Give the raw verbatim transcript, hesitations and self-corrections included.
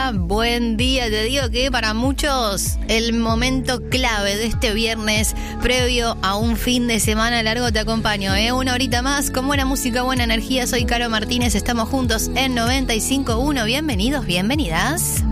día, buen día. Te digo que para muchos el momento clave de este viernes previo a un fin de semana largo. Te acompaño, ¿eh? Una horita más con buena música, buena energía. Soy Caro Martínez, estamos juntos en noventa y cinco punto uno. Bienvenidos, bienvenidas.